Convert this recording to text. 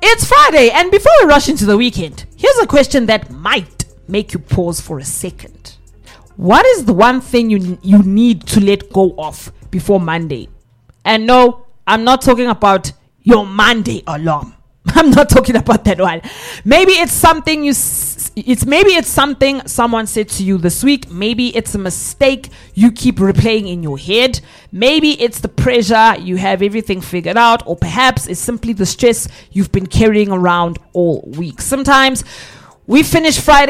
It's Friday, and before we rush into the weekend, here's a question that might make you pause for a second. What is the one thing you need to let go of before Monday? And no, I'm not talking about your Monday alarm. I'm not talking about that one. Maybe it's something something someone said to you this week. Maybe it's a mistake you keep replaying in your head. Maybe it's the pressure you have everything figured out, or perhaps it's simply the stress you've been carrying around all week. Sometimes we finish Friday